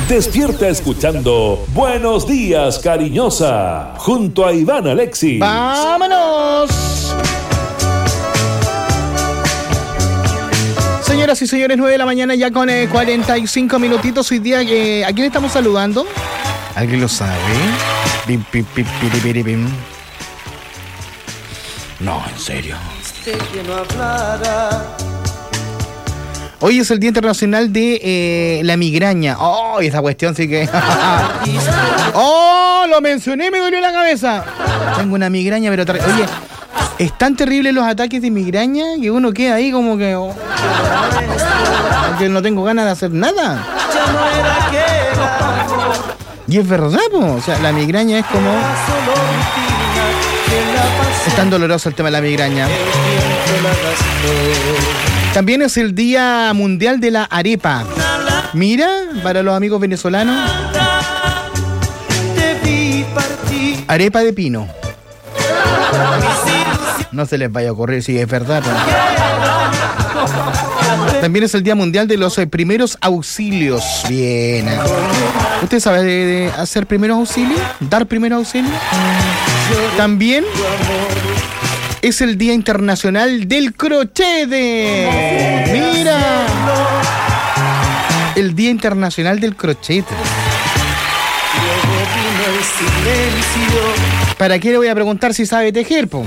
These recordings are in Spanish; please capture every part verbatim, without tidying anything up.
Despierta escuchando Buenos Días, Cariñosa, junto a Iván Alexis. ¡Vámonos! Señoras y señores, nueve de la mañana ya con eh, cuarenta y cinco minutitos. Hoy día, eh, ¿a quién estamos saludando? ¿Alguien lo sabe? Pim, pim, pim, pim, pim, pim. No, en serio. Hoy es el Día Internacional de eh, la Migraña. ¡Oh! Esa cuestión sí que... ¡Oh! Lo mencioné, me dolió la cabeza. Tengo una migraña, pero... Ter... Oye, es tan terrible los ataques de migraña que uno queda ahí como que... Oh, que no tengo ganas de hacer nada. Y es verdad, po. O sea, la migraña es como... Es tan doloroso el tema de la migraña. También es el Día Mundial de la Arepa. Mira, para los amigos venezolanos. Arepa de pino. No se les vaya a ocurrir, si es verdad, ¿no? También es el Día Mundial de los Primeros Auxilios. Bien. ¿Usted sabe de, de hacer primeros auxilios? ¿Dar primeros auxilios? También es el Día Internacional del Crochete. Mira. El Día Internacional del Crochete. ¿Para qué le voy a preguntar si sabe tejer, po?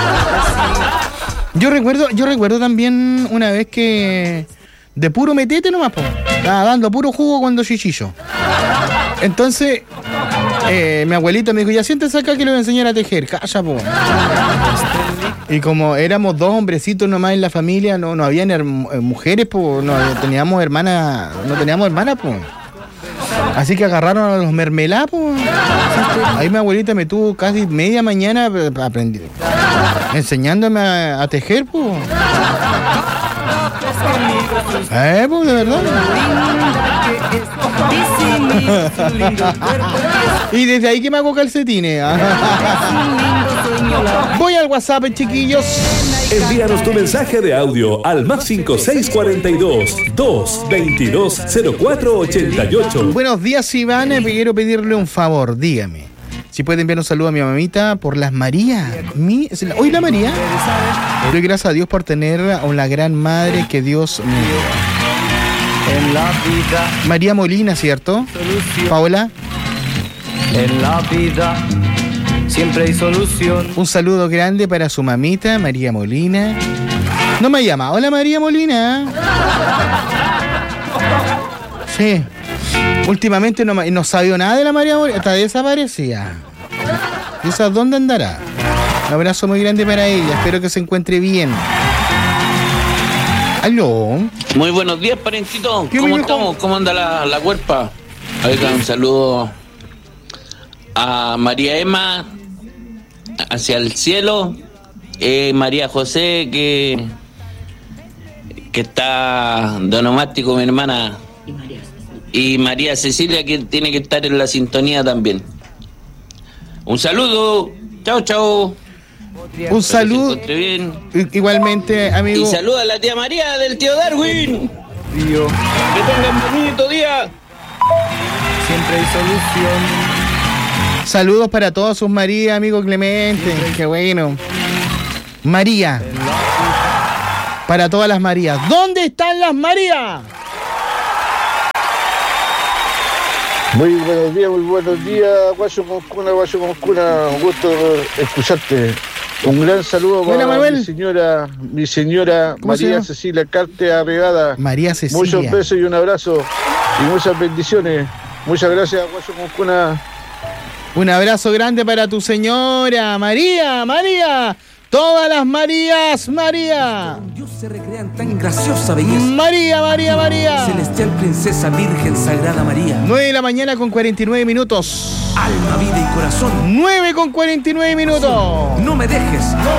Yo recuerdo, yo recuerdo también una vez que de puro metete nomás, po. Estaba dando puro jugo cuando chichillo. Entonces, eh, mi abuelita me dijo, ya siéntese acá que le voy a enseñar a tejer. Calla, po. Y como éramos dos hombrecitos nomás en la familia, no, no habían her- mujeres, po. No teníamos hermanas, no teníamos hermanas, po. Así que agarraron a los mermeladas, po. Ahí mi abuelita me tuvo casi media mañana aprendiendo, enseñándome a, a tejer, po. Eh, pues, de verdad. Y desde ahí que me hago calcetines. Voy al WhatsApp, chiquillos. Envíanos tu mensaje de audio al más cinco seis cuatro dos, dos veintidós, cero cuatro ochenta y ocho. Buenos días, Iván. Quiero pedirle un favor, dígame. Si puede enviar un saludo a mi mamita por las Marías. Mi, hoy la María. Doy gracias a Dios por tener a una gran madre que Dios me dio. En la vida. María Molina, ¿cierto? Solución. Paola. En la vida siempre hay solución. Un saludo grande para su mamita, María Molina. No me llama. Hola, María Molina. Sí. Últimamente no, no sabió nada de la María Molina. Está desaparecida. ¿Y esa dónde andará? Un abrazo muy grande para ella. Espero que se encuentre bien. ¿Aló? Muy buenos días, parentito. ¿Qué ¿Cómo me estamos? dijo? ¿Cómo anda la, la cuerpa? Oiga, un saludo a María Emma hacia el cielo, eh, María José que que está de onomástico, mi hermana, y María Cecilia que tiene que estar en la sintonía también. Un saludo, chao chao. Un saludo. Que se encuentre bien. Igualmente, amigo. Y saluda a la tía María del tío Darwin. Río. Que tengan un bonito día. Siempre hay solución. Saludos para todas sus Marías, amigo Clemente. Qué bueno. María. Para todas las Marías. ¿Dónde están las Marías? Muy buenos días, muy buenos días, Guayo Concuna, Guayo Concuna, un gusto escucharte. Un gran saludo Buena, para Manuel. mi señora, mi señora ¿Cómo se María llama? Cecilia Carte Arregada. María Cecilia. Muchos besos y un abrazo y muchas bendiciones. Muchas gracias, Guayo Concuna. Un abrazo grande para tu señora. María, María. Todas las Marías, María. Dios se recrea en tan graciosa belleza. María, María, María. Celestial princesa virgen sagrada María. nueve de la mañana con cuarenta y nueve minutos. Alma, vida y corazón. nueve con cuarenta y nueve minutos. No me dejes,